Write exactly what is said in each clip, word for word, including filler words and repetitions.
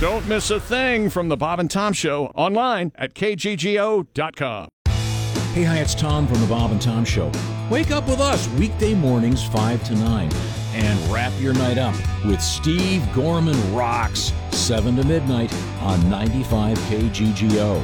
Don't miss a thing from the Bob and Tom Show online at K G G O dot com. Hey, hi, it's Tom from the Bob and Tom Show. Wake up with us weekday mornings five to nine and wrap your night up with Steve Gorman Rocks, seven to midnight on ninety-five K G G O.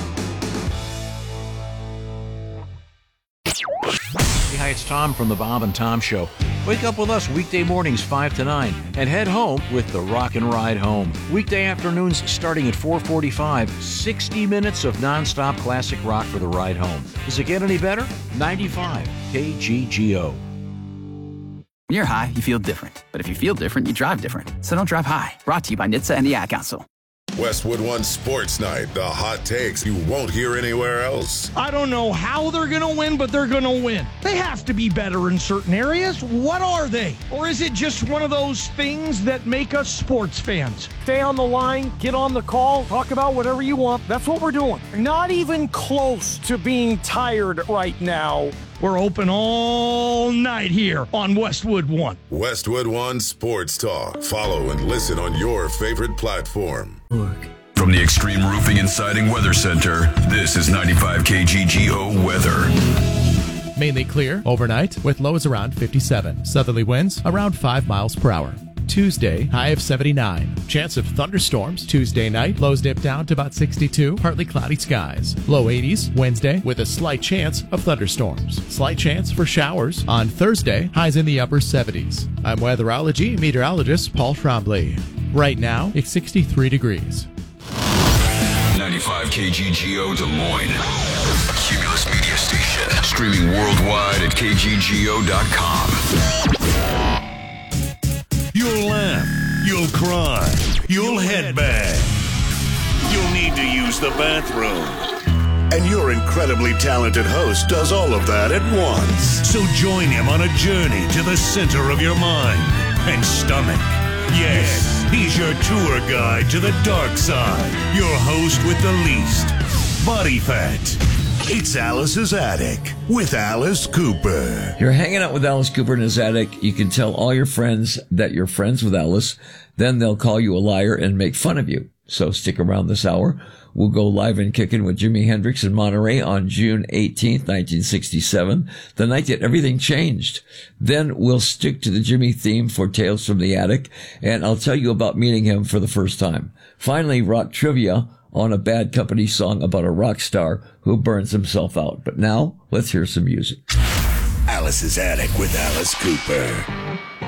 Hey, hi, it's Tom from the Bob and Tom Show. Wake up with us weekday mornings five to nine and head home with the Rock and Ride Home. Weekday afternoons starting at four forty-five, sixty minutes of nonstop classic rock for the ride home. Does it get any better? ninety-five K G G O. When you're high, you feel different. But if you feel different, you drive different. So don't drive high. Brought to you by N H T S A and the Ad Council. Westwood One Sports Night, the hot takes you won't hear anywhere else. I don't know how they're going to win, but they're going to win. They have to be better in certain areas. What are they? Or is it just one of those things that make us sports fans? Stay on the line, get on the call, talk about whatever you want. That's what we're doing. Not even close to being tired right now. We're open all night here on Westwood One. Westwood One Sports Talk. Follow and listen on your favorite platform. From the Extreme Roofing and Siding Weather Center, this is ninety-five K G G O weather. Mainly clear overnight with lows around fifty-seven. Southerly winds around five miles per hour. Tuesday, high of seventy-nine. Chance of thunderstorms Tuesday night. Lows dip down to about sixty-two. Partly cloudy skies. Low eighties Wednesday with a slight chance of thunderstorms. Slight chance for showers on Thursday. Highs in the upper seventies. I'm weatherology meteorologist Paul Trombley. Right now, it's sixty-three degrees. ninety-five K G G O Des Moines. Cumulus Media Station. Streaming worldwide at K G G O dot com. You'll laugh. You'll cry. You'll headbang. You'll need to use the bathroom. And your incredibly talented host does all of that at once. So join him on a journey to the center of your mind and stomach. Yes, he's your tour guide to the dark side. Your host with the least body fat. It's Alice's Attic with Alice Cooper. You're hanging out with Alice Cooper in his attic. You can tell all your friends that you're friends with Alice. Then they'll call you a liar and make fun of you. So stick around this hour. We'll go live and kicking with Jimi Hendrix in Monterey on June eighteenth, nineteen sixty-seven, the night that everything changed. Then we'll stick to the Jimmy theme for Tales from the Attic, and I'll tell you about meeting him for the first time. Finally, rock trivia on a Bad Company song about a rock star who burns himself out. But now, let's hear some music. Alice's Attic with Alice Cooper.